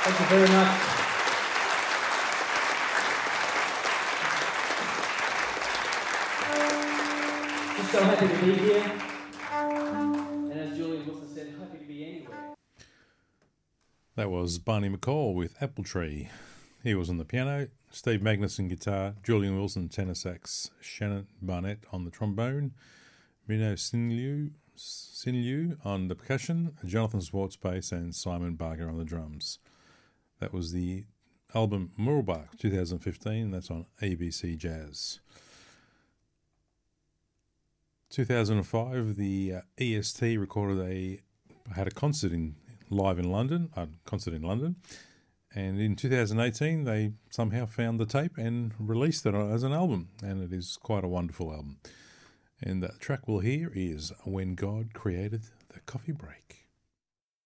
Thank you very much. Just so happy to be here. And as Julian Wilson said, happy to be anywhere. That was Barney McCall with Apple Tree. He was on the piano, Steve Magnuson guitar, Julian Wilson tenor sax, Shannon Barnett on the trombone, Mino Sinliu on the percussion, Jonathan Swartz bass, and Simon Barger on the drums. That was the album Muralbach 2015, that's on ABC Jazz. 2005, the EST had a concert live in London, and in 2018 they somehow found the tape and released it as an album, and it is quite a wonderful album. And the track we'll hear is When God Created the Coffee Break.